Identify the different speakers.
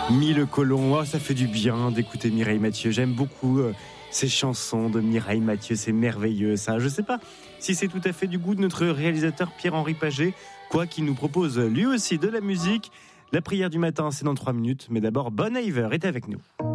Speaker 1: Mille Colons, oh, ça fait du bien d'écouter Mireille Mathieu. J'aime beaucoup ces chansons de Mireille Mathieu, c'est merveilleux ça. Je sais pas si c'est tout à fait du goût de notre réalisateur Pierre-Henri Paget, quoi qu'il nous propose lui aussi de la musique. La prière du matin, c'est dans 3 minutes, mais d'abord Bon Iver est avec nous.